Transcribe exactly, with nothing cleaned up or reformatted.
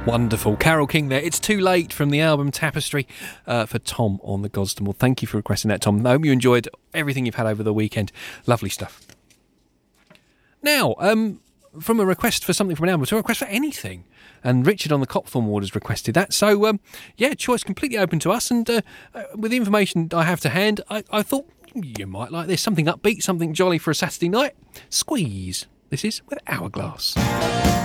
Wonderful. Carole King there. It's Too Late from the album Tapestry uh, for Tom on the Godstamble. Thank you for requesting that, Tom. I hope you enjoyed everything you've had over the weekend. Lovely stuff. Now, um, from a request for something from an album to a request for anything. And Richard on the Copthorne Ward has requested that. So, um, yeah, choice completely open to us. And uh, with the information I have to hand, I, I thought you might like this. Something upbeat, something jolly for a Saturday night. Squeeze. This is with Hourglass.